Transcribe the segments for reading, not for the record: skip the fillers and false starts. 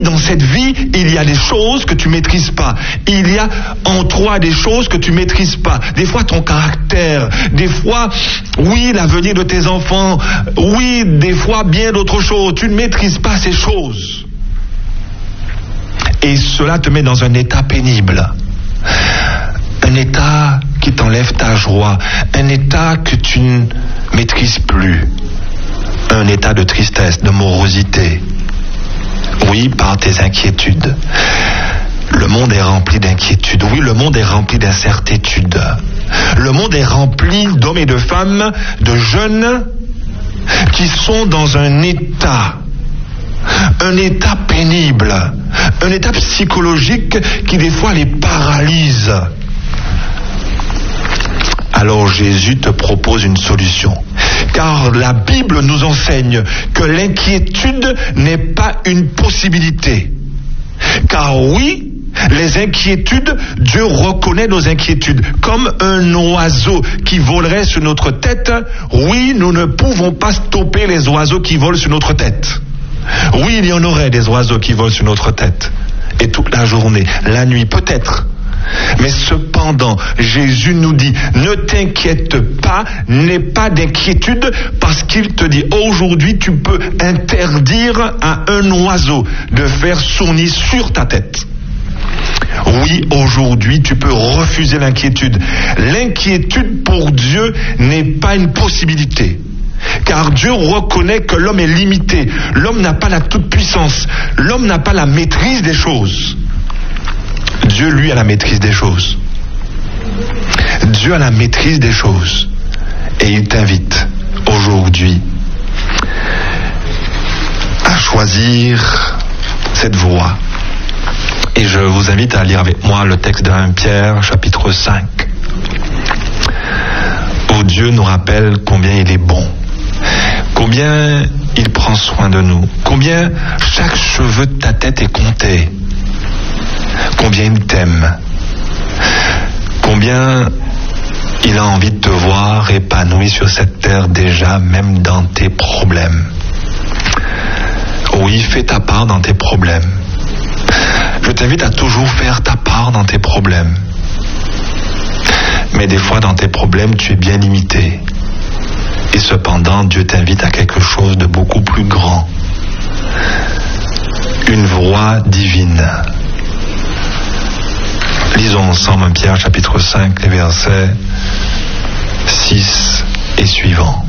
Dans cette vie, il y a des choses que tu maîtrises pas. Il y a en toi des choses que tu maîtrises pas. Des fois, ton caractère. Des fois, oui, l'avenir de tes enfants. Oui, des fois, bien d'autres choses. Tu ne maîtrises pas ces choses. Et cela te met dans un état pénible. Un état qui t'enlève ta joie. Un état que tu ne maîtrises plus. Un état de tristesse, de morosité. Oui, par tes inquiétudes. Le monde est rempli d'inquiétudes. Oui, le monde est rempli d'incertitudes. Le monde est rempli d'hommes et de femmes, de jeunes, qui sont dans un état pénible, un état psychologique qui des fois les paralyse. Alors Jésus te propose une solution. Car la Bible nous enseigne que l'inquiétude n'est pas une possibilité. Car oui, les inquiétudes, Dieu reconnaît nos inquiétudes. Comme un oiseau qui volerait sur notre tête, oui, nous ne pouvons pas stopper les oiseaux qui volent sur notre tête. Oui, il y en aurait des oiseaux qui volent sur notre tête. Et toute la journée, la nuit, peut-être. Mais cependant, Jésus nous dit, ne t'inquiète pas, n'aie pas d'inquiétude, parce qu'il te dit, aujourd'hui tu peux interdire à un oiseau de faire son nid sur ta tête. Oui, aujourd'hui tu peux refuser l'inquiétude. L'inquiétude pour Dieu n'est pas une possibilité. Car Dieu reconnaît que l'homme est limité. L'homme n'a pas la toute-puissance. L'homme n'a pas la maîtrise des choses. Dieu, lui, a la maîtrise des choses. Dieu a la maîtrise des choses. Et il t'invite aujourd'hui à choisir cette voie. Et je vous invite à lire avec moi le texte de 1 Pierre, chapitre 5, où Dieu nous rappelle combien il est bon, combien il prend soin de nous, combien chaque cheveu de ta tête est compté, combien il t'aime, combien il a envie de te voir épanoui sur cette terre déjà, même dans tes problèmes. Oui, fais ta part dans tes problèmes. Je t'invite à toujours faire ta part dans tes problèmes. Mais des fois, dans tes problèmes, tu es bien limité. Et cependant, Dieu t'invite à quelque chose de beaucoup plus grand. Une voie divine. Lisons ensemble 1 Pierre chapitre 5, les versets 6 et suivants.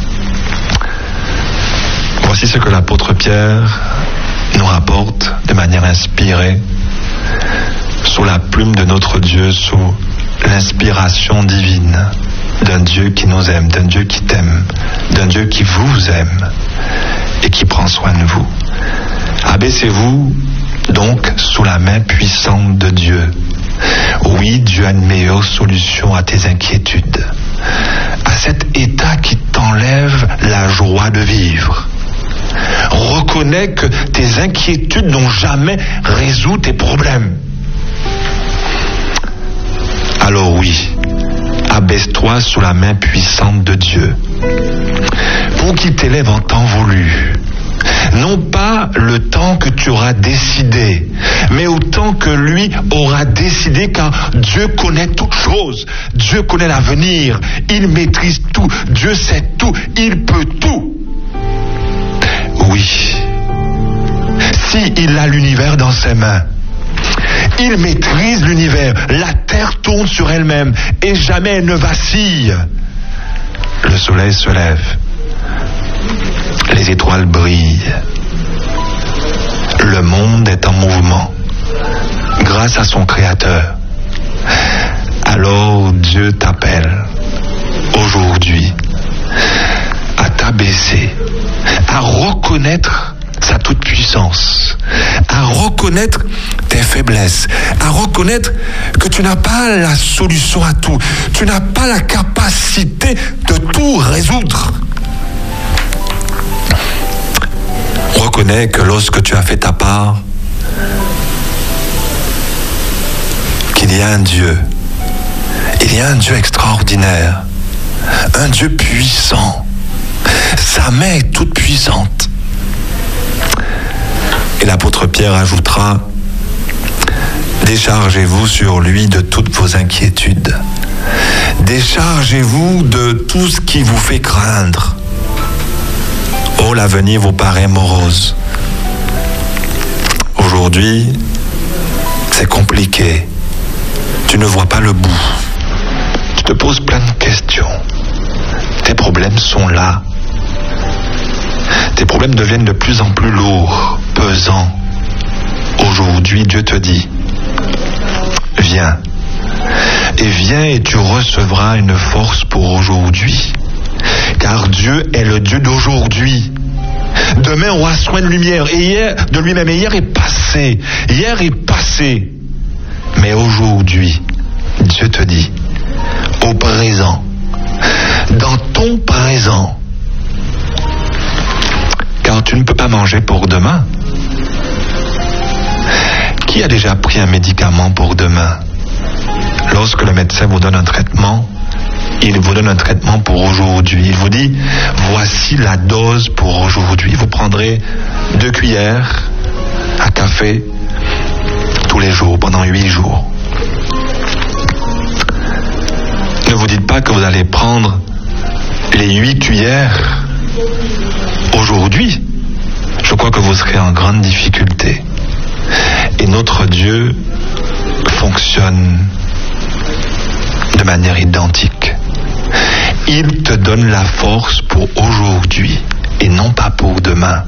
Voici ce que l'apôtre Pierre nous rapporte de manière inspirée, sous la plume de notre Dieu, sous l'inspiration divine d'un Dieu qui nous aime, d'un Dieu qui t'aime, d'un Dieu qui vous aime et qui prend soin de vous. Abaissez-vous donc sous la main puissante de Dieu. Oui, Dieu a une meilleure solution à tes inquiétudes, à cet état qui t'enlève la joie de vivre. Reconnais que tes inquiétudes n'ont jamais résolu tes problèmes. Alors oui, abaisse-toi sous la main puissante de Dieu, pour qu'il t'élève en temps voulu. Non pas le temps que tu auras décidé, mais au temps que lui aura décidé, car Dieu connaît toutes choses. Dieu connaît l'avenir, il maîtrise tout, Dieu sait tout, il peut tout. Oui, si il a l'univers dans ses mains, il maîtrise l'univers, la terre tourne sur elle-même et jamais elle ne vacille. Le soleil se lève, les étoiles brillent, le monde est en mouvement grâce à son Créateur. Alors Dieu t'appelle aujourd'hui à t'abaisser, à reconnaître sa toute-puissance, à reconnaître tes faiblesses, à reconnaître que tu n'as pas la solution à tout, tu n'as pas la capacité de tout résoudre. Reconnais que lorsque tu as fait ta part, qu'il y a un Dieu, il y a un Dieu extraordinaire, un Dieu puissant. Sa main est toute puissante. Et l'apôtre Pierre ajoutera, déchargez-vous sur lui de toutes vos inquiétudes. Déchargez-vous de tout ce qui vous fait craindre. Oh, l'avenir vous paraît morose. Aujourd'hui, c'est compliqué. Tu ne vois pas le bout. Tu te poses plein de questions. Tes problèmes sont là. Tes problèmes deviennent de plus en plus lourds, pesants. Aujourd'hui, Dieu te dit, viens. Et viens et tu recevras une force pour aujourd'hui. Car Dieu est le Dieu d'aujourd'hui. Demain aura soin de lumière. Et hier, de lui-même. Et hier est passé. Hier est passé. Mais aujourd'hui, Dieu te dit, au présent, dans ton présent, car tu ne peux pas manger pour demain. Qui a déjà pris un médicament pour demain? Lorsque le médecin vous donne un traitement, il vous donne un traitement pour aujourd'hui. Il vous dit, voici la dose pour aujourd'hui. Vous prendrez 2 cuillères à café tous les jours, pendant 8 jours. Ne vous dites pas que vous allez prendre les 8 cuillères aujourd'hui. Je crois que vous serez en grande difficulté. Et notre Dieu fonctionne de manière identique. Il te donne la force pour aujourd'hui et non pas pour demain.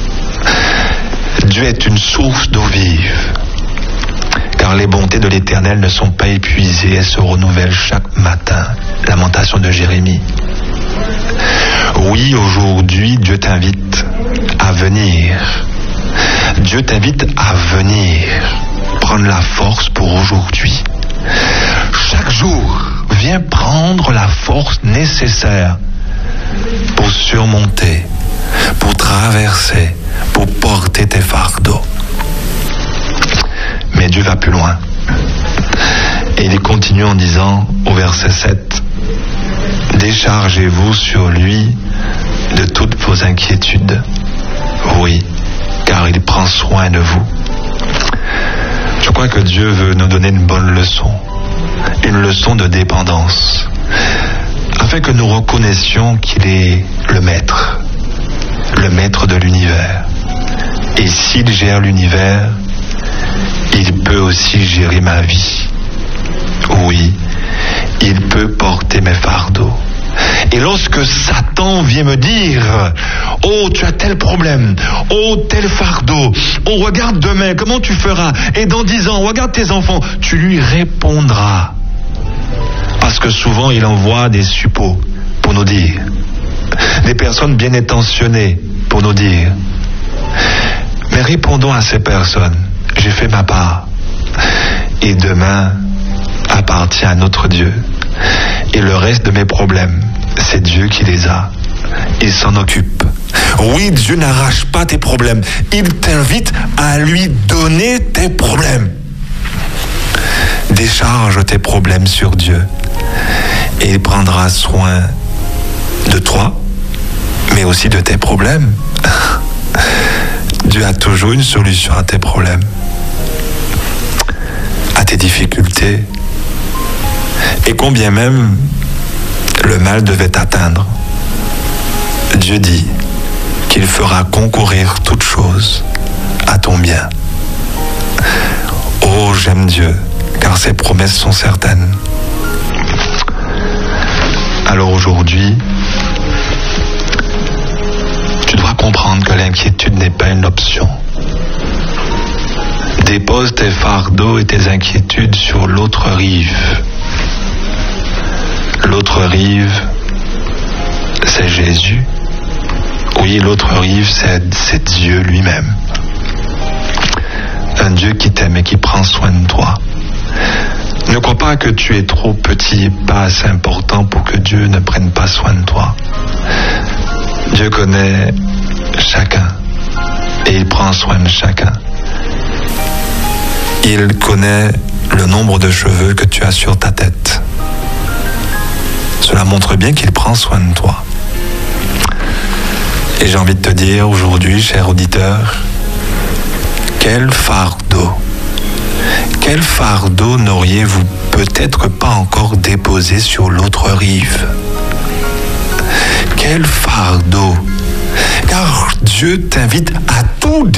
Dieu est une source d'eau vive, car les bontés de l'Éternel ne sont pas épuisées, elles se renouvellent chaque matin. Lamentation de Jérémie. Oui, aujourd'hui, Dieu t'invite à venir. Dieu t'invite à venir prendre la force pour aujourd'hui. Chaque jour, viens prendre la force nécessaire pour surmonter, pour traverser, pour porter tes fardeaux. Mais Dieu va plus loin. Et il continue en disant au verset 7, déchargez-vous sur lui de toutes vos inquiétudes. Oui, car il prend soin de vous. Je crois que Dieu veut nous donner une bonne leçon, une leçon de dépendance, afin que nous reconnaissions qu'il est le maître de l'univers. Et s'il gère l'univers, il peut aussi gérer ma vie. Oui, il peut porter mes fardeaux. Et lorsque Satan vient me dire, oh, tu as tel problème, oh, tel fardeau, oh, regarde demain, comment tu feras, et dans 10 ans, regarde tes enfants, tu lui répondras. Parce que souvent, il envoie des suppôts pour nous dire, des personnes bien intentionnées pour nous dire, mais répondons à ces personnes, j'ai fait ma part, et demain appartient à notre Dieu. Et le reste de mes problèmes, c'est Dieu qui les a. Il s'en occupe. Oui, Dieu n'arrache pas tes problèmes. Il t'invite à lui donner tes problèmes. Décharge tes problèmes sur Dieu. Et il prendra soin de toi, mais aussi de tes problèmes. Dieu a toujours une solution à tes problèmes, à tes difficultés. Et combien même le mal devait t'atteindre, Dieu dit qu'il fera concourir toutes choses à ton bien. Oh, j'aime Dieu, car ses promesses sont certaines. Alors aujourd'hui, tu dois comprendre que l'inquiétude n'est pas une option. Dépose tes fardeaux et tes inquiétudes sur l'autre rive. L'autre rive, c'est Jésus. Oui, l'autre rive, c'est Dieu lui-même. Un Dieu qui t'aime et qui prend soin de toi. Ne crois pas que tu es trop petit et pas assez important pour que Dieu ne prenne pas soin de toi. Dieu connaît chacun et il prend soin de chacun. Il connaît le nombre de cheveux que tu as sur ta tête. Cela montre bien qu'il prend soin de toi. Et j'ai envie de te dire aujourd'hui, cher auditeur, Quel fardeau! Quel fardeau n'auriez-vous peut-être pas encore déposé sur l'autre rive? Quel fardeau! Car Dieu t'invite à tout